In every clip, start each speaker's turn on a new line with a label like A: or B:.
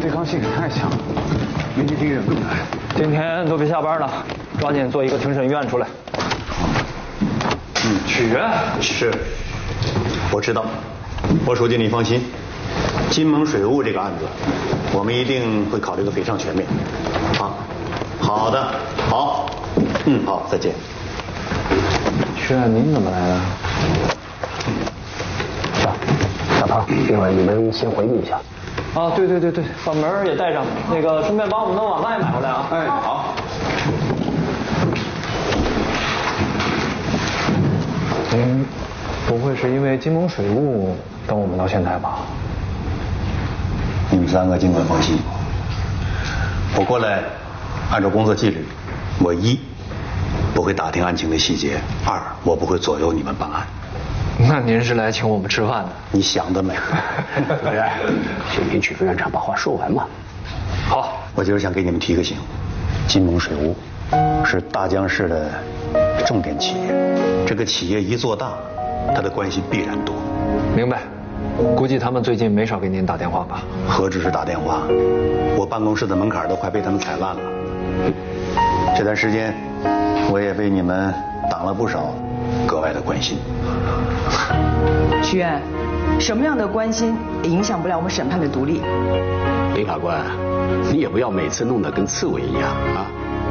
A: 对抗性也太强了，面对敌人更难。
B: 今天都别下班了，抓紧做一个庭审预案出来。
C: 许愿是，我知道，我书记你放心，金蒙水务这个案子，我们一定会考虑的非常全面。啊，好的，好，好，再见。
A: 徐远，您怎么来了？
D: 小唐，一会儿你们先回避一下。
B: 啊，对，把门也带上，那个顺便把我们的晚饭也买回来啊。
A: 哎，好。您不会是因为金蒙水务等我们到现在吧？
C: 你们三个尽管放心，我过来按照工作纪律，我一不会打听案情的细节，二我不会左右你们办案。
A: 那您是来请我们吃饭的？
C: 你想得美！
D: 先听曲副院长把话说完嘛。
C: 好，我今儿想给你们提个醒，金蒙水务是大江市的重点企业，这个企业一做大，它的关系必然多。
A: 明白。估计他们最近没少给您打电话吧？
C: 何止是打电话，我办公室的门槛都快被他们踩烂了。这段时间，我也被你们挡了不少格外的关心。
E: 许愿，什么样的关心也影响不了我们审判的独立。
D: 林法官，你也不要每次弄得跟刺猬一样啊。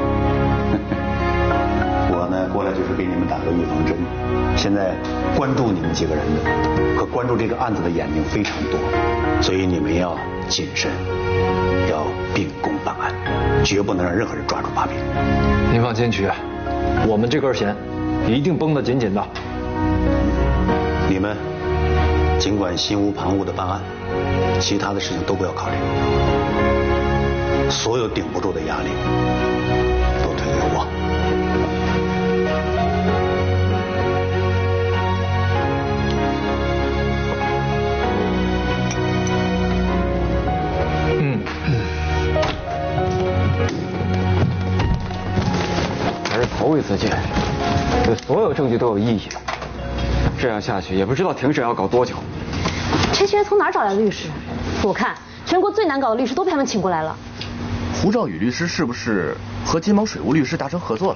C: 我呢，过来就是给你们打个预防针。现在关注你们几个人的和关注这个案子的眼睛非常多，所以你们要谨慎，要秉公办案，绝不能让任何人抓住把柄。
A: 您放心，曲，我们这根弦一定绷得紧紧的。
C: 你们尽管心无旁骛的办案，其他的事情都不要考虑，所有顶不住的压力都推给我。
A: 还是头一次见，对所有证据都有意义。这样下去也不知道庭审要搞多久。
F: 这些人从哪儿找来的律师？我看全国最难搞的律师都被他们请过来了。
G: 胡兆宇律师是不是和金蒙水务律师达成合作了？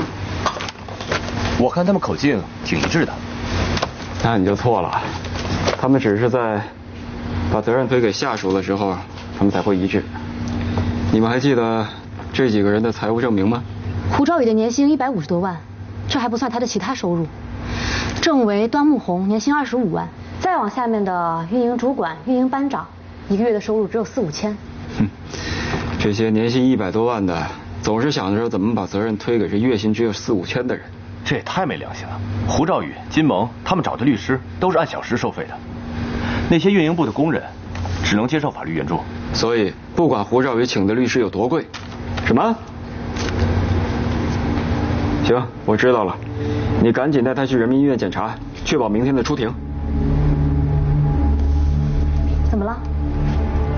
G: 我看他们口径挺一致的。
A: 那你就错了，他们只是在把责任推给下属的时候，他们才会一致。你们还记得这几个人的财务证明吗？
F: 胡兆宇的年薪150多万，这还不算他的其他收入。政委端木红年薪25万，再往下面的运营主管、运营班长，一个月的收入只有4、5千。
A: 这些年薪100多万的，总是想着怎么把责任推给这月薪只有4、5千的人。
G: 这也太没良心了！胡兆宇、金蒙他们找的律师都是按小时收费的，那些运营部的工人只能接受法律援助。
A: 所以不管胡兆宇请的律师有多贵，什么？行，我知道了，你赶紧带他去人民医院检查，确保明天的出庭。
F: 怎么了？